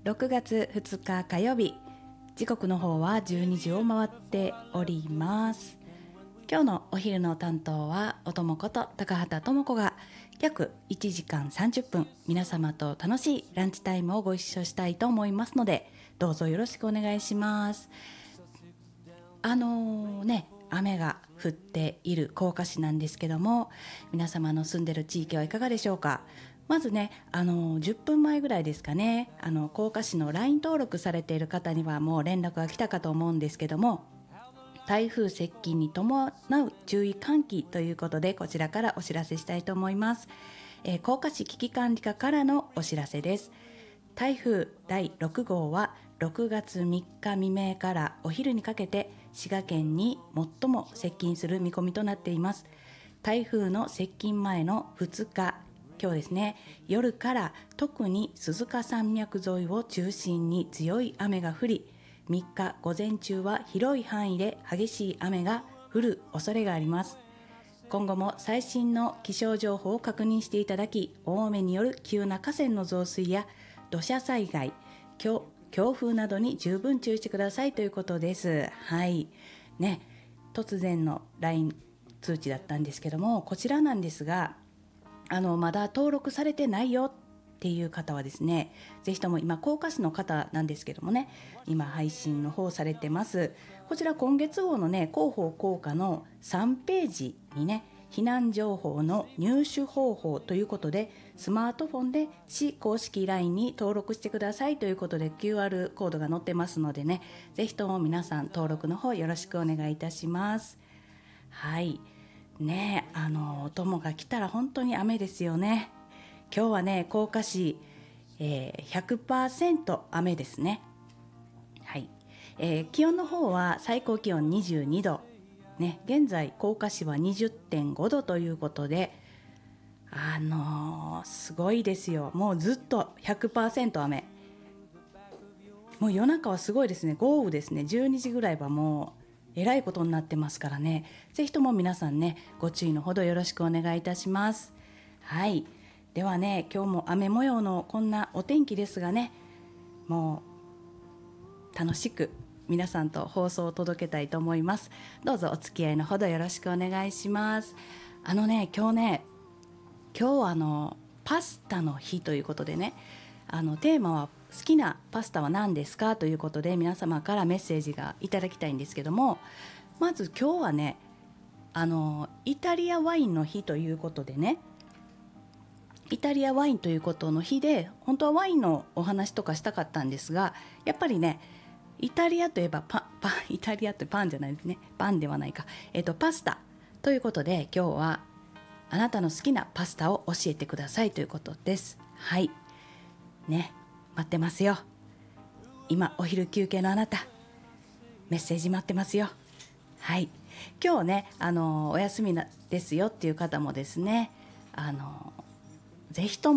6月2日火曜日、時刻の方は12時を回っております。今日のお昼の担当はおともこと高畑智子が約1時間30分皆様と楽しいランチタイムをご一緒したいと思いますので、どうぞよろしくお願いします。雨が降っている甲賀市なんですけども、皆様の住んでる地域はいかがでしょうか。まずね、10分前ぐらいですかね、甲賀市の LINE 登録されている方にはもう連絡が来たかと思うんですけども、台風接近に伴う注意喚起ということで、こちらからお知らせしたいと思います。甲賀市危機管理課からのお知らせです。台風第6号は6月3日未明からお昼にかけて滋賀県に最も接近する見込みとなっています。台風の接近前の2日、今日ですね、夜から特に鈴鹿山脈沿いを中心に強い雨が降り、3日午前中は広い範囲で激しい雨が降る恐れがあります。今後も最新の気象情報を確認していただき、大雨による急な河川の増水や土砂災害、強風などに十分注意してくださいということです。はいね、突然の LINE 通知だったんですけども、こちらなんですが、まだ登録されてないよっていう方はですね、ぜひとも今甲賀市の方なんですけどもね、今配信の方されてます。こちら今月号のね、広報効果の3ページにね、避難情報の入手方法ということで、スマートフォンで市公式 LINE に登録してくださいということで QR コードが載ってますのでね、ぜひとも皆さん登録の方よろしくお願いいたします。はいね、お供が来たら本当に雨ですよね。今日はね、甲賀市、100% 雨ですね。はい、気温の方は最高気温22度ね、現在甲賀市は 20.5 度ということで、すごいですよ。もうずっと 100% 雨。もう夜中はすごいですね、豪雨ですね。12時ぐらいはもうえらいことになってますからね、ぜひとも皆さんね、ご注意のほどよろしくお願いいたします。はい、ではね、今日も雨模様のこんなお天気ですがね、もう楽しく皆さんと放送を届けたいと思います。どうぞお付き合いのほどよろしくお願いします。今日パスタの日ということでね、テーマは好きなパスタは何ですかということで、皆様からメッセージがいただきたいんですけども、まず今日はね、イタリアワインの日ということでね、イタリアワインということの日で、本当はワインのお話とかしたかったんですが、やっぱりね、イタリアといえばイタリアってパンじゃないですね、パンではないか、パスタということで、今日はあなたの好きなパスタを教えてくださいということです。はいね、待ってますよ。今お昼休憩のあなた、メッセージ待ってますよ。はい、今日ね、お休みですよっていう方もですね、ぜひとも